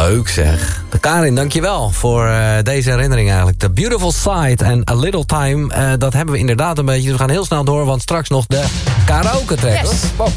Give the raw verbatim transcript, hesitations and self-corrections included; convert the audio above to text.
Leuk zeg. Karin, dankjewel voor uh, deze herinnering eigenlijk. The Beautiful Side en A Little Time. Uh, dat hebben we inderdaad een beetje. Dus we gaan heel snel door, want straks nog de karaoke track. Yes. Hoor.